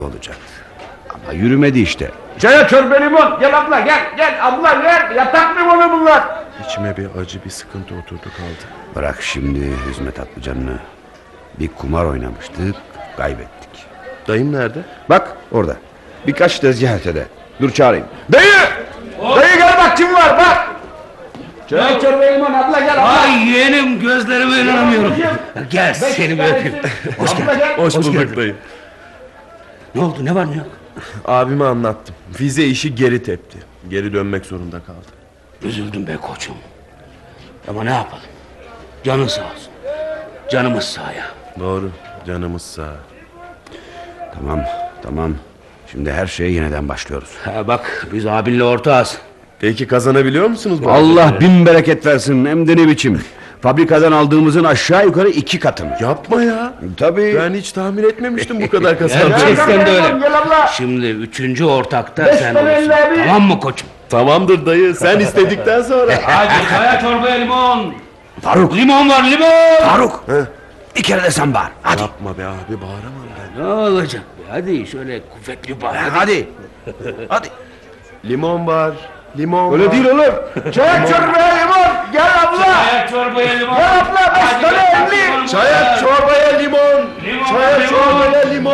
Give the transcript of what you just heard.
olacak. Ama yürümedi işte. Çaya çorba limon. Gel abla gel abla gel. Yatak limonu bunlar. İçime bir acı bir sıkıntı oturdu kaldı. Bırak şimdi Hizmet Atlıcan'ını. Bir kumar oynamıştık, kaybettik. Dayım nerede? Bak orada. Birkaç tezgah ötede. Dur çağırayım. Dayı. Dayı gel bak kim var bak. Çaya çorba limon abla gel abla. Ay yeğenim, gözlerime inanamıyorum. Gel seni bir öpeyim. Hoş geldin. Hoş bulduk geldin. dayı. Ne oldu, ne var ne yok? Abime anlattım. Vize işi geri tepti. Geri dönmek zorunda kaldı. Üzüldüm be koçum. Ama ne yapalım? Canın sağ olsun. Canımız sağ ya. Doğru. Canımız sağ. Tamam. Şimdi her şeye yeniden başlıyoruz. Ha, bak biz abinle ortağız. Peki kazanabiliyor musunuz bu Allah harcamaları? bin bereket versin, hem de ne biçim. Fabrikadan aldığımızın aşağı yukarı 2 katını. Yapma ya. Tabii. Ben hiç tahmin etmemiştim bu kadar Gerçekten kazanacağını. de öyle. Gel abla. Şimdi 3. ortakta Beş sen tane olursun. elli abi. Tamam mı koçum? Tamamdır dayı. Sen istedikten sonra. Hadi çaya çorbaya limon. Faruk. Limon var limon. Faruk. Bir kere de sen bağır. Hadi. Yapma be abi, bağıramam ben. Ne olacak be? Hadi şöyle kuvvetli bağır. Hadi. Hadi. Limon var. Limon Öyle var. değil oğlum. Çaya çorba limon. Gel abla. Çaya çorbaya limon. Gel abla 5 tane 50. Çaya çorbaya limon. Limon, Çaya limon. çorbaya limon.